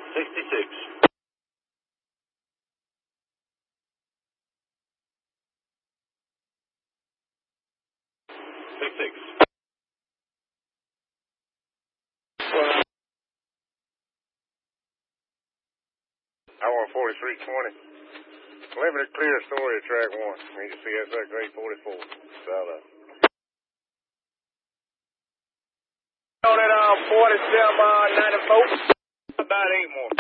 66. 66. I want 4320. Limited clear story at track 1. Need to CSX 844. South. On it 47 94. About 8 more.